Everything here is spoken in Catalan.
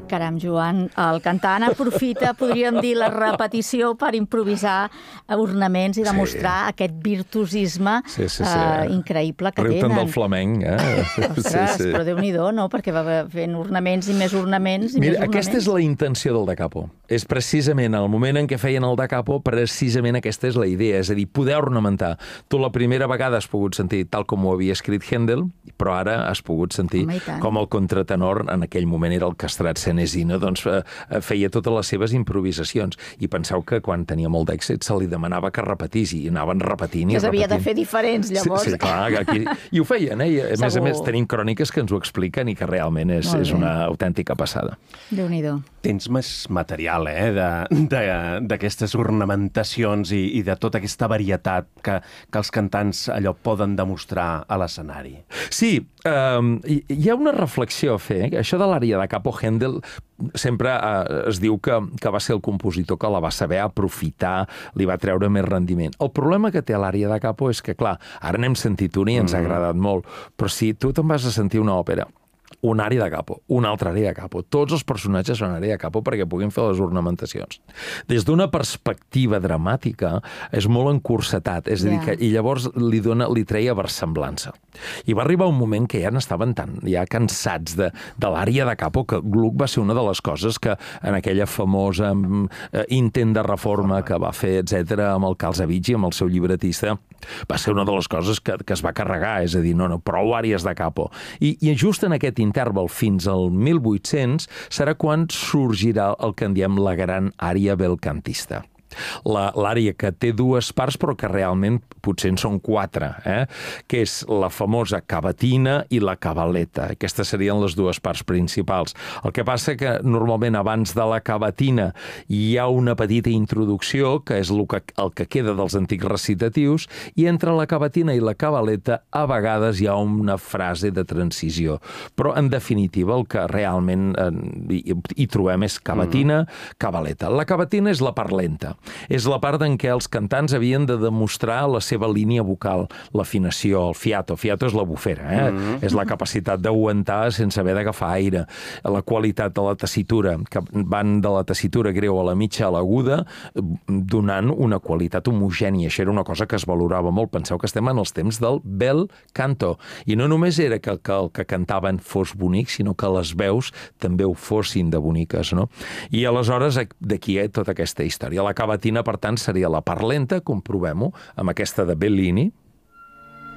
Caram, Joan, el cantant aprofita, podríem dir, la repetició per improvisar ornaments i demostrar aquest virtuosisme increïble que tenen. Riu tant del flamenc, Ostres, però Déu-n'hi-do, no? Perquè va fent ornaments i més ornaments i més ornaments. Aquesta és la intenció del da capo. És precisament el moment en què feien el da capo, precisament aquesta és la idea, és a dir, poder ornamentar. Tu la primera vegada has pogut sentir tal com ho havia escrit Händel, però ara has pogut sentir com el contratenor, en aquell moment era el castrat Senesino, doncs feia totes les seves improvisacions. I penseu que quan tenia molt d'èxit se li demanava que repetís i anaven repetint i repetint. Que s'havia de fer diferents, llavors. Sí, clar, aquí... I ho feien, eh? A més a més, tenim cròniques que ens ho expliquen i que realment és una autèntica passada. Déu-n'hi-do. Tens més material, d'aquestes ornamentacions i de tota aquesta varietat que els cantants allò poden demostrar a l'escenari. Sí, hi ha una reflexió a fer. Això de l'ària da capo, Händel sempre es diu que va ser el compositor que la va saber aprofitar, li va treure més rendiment. El problema que té l'ària da capo és que, clar, ara n'hem sentit una i ens ha agradat molt, però si tu te'n vas a sentir una òpera, un ària da capo, una altra ària da capo. Tots els personatges són ària da capo perquè puguin fer les ornamentacions. Des d'una perspectiva dramàtica és molt encursetat, és a dir, que i llavors li treia versemblança. I va arribar un moment que ja n'estaven ja cansats de l'ària da capo, que Gluck va ser una de les coses que en aquella famosa intent de reforma que va fer, etc., amb el Calzavigi, amb el seu llibretista, va ser una de les coses que es va carregar, és a dir, no, prou àries da capo. I just en aquest interval fins al 1800 serà quan sorgirà el que en diem la gran ària belcantista. L'ària que té dues parts però que realment potser en són quatre, que és la famosa cavatina i la cavaleta. Aquestes serien les dues parts principals. El que passa que normalment abans de la cavatina hi ha una petita introducció, que és el que queda dels antics recitatius, i entre la cavatina i la cavaleta a vegades hi ha una frase de transició. Però en definitiva el que realment hi trobem és cavatina, cavaleta. La cavatina és la part lenta. És la part en què els cantants havien de demostrar la seva línia vocal, l'afinació, el fiato. Fiato és la bufera, és la capacitat d'aguantar sense haver d'agafar aire. La qualitat de la tessitura, que van de la tessitura greu a la mitja a l'aguda, donant una qualitat homogènia. Això era una cosa que es valorava molt. Penseu que estem en els temps del bel canto. I no només era que el que cantaven fos bonic, sinó que les veus també ho fossin de boniques, no? I aleshores d'aquí tota aquesta història. La cavatina, per tant, seria la part lenta, comprovem-ho, amb aquesta de Bellini,